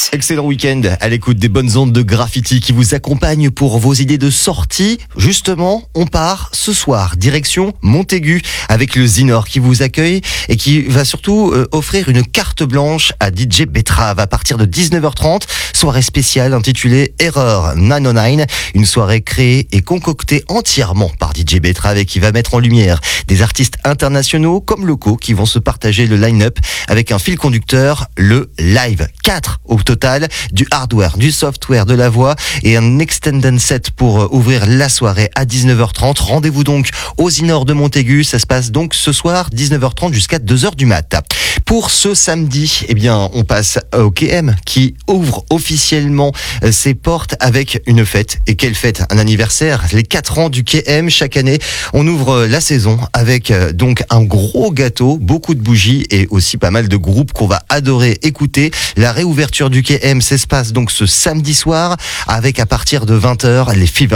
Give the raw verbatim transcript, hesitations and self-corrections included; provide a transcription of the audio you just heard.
Excellent week-end à l'écoute des bonnes ondes de Graffiti qui vous accompagnent pour vos idées de sortie. Justement, on part ce soir, direction Montaigu, avec le Zinor qui vous accueille et qui va surtout euh, offrir une carte blanche à D J Betrave à partir de dix-neuf heures trente. Soirée spéciale intitulée Error neuf cent neuf, une soirée créée et concoctée entièrement par D J Betrave et qui va mettre en lumière des artistes internationaux comme locaux qui vont se partager le line-up avec un fil conducteur, le live. quatre au total, du hardware, du software, de la voix et un extended set pour ouvrir la soirée à dix-neuf heures trente. Rendez-vous donc au Zinor de Montaigu. Ça se passe donc ce soir, dix-neuf heures trente jusqu'à deux heures du mat. Pour ce samedi, eh bien, on passe au K M qui ouvre officiellement ses portes avec une fête. Et quelle fête? Un anniversaire, les quatre ans du K M. Chaque année, on ouvre la saison avec donc un gros gâteau, beaucoup de bougies et aussi pas mal de groupes qu'on va adorer écouter. La réouverture du K M s'espace donc ce samedi soir avec à partir de vingt heures les Fever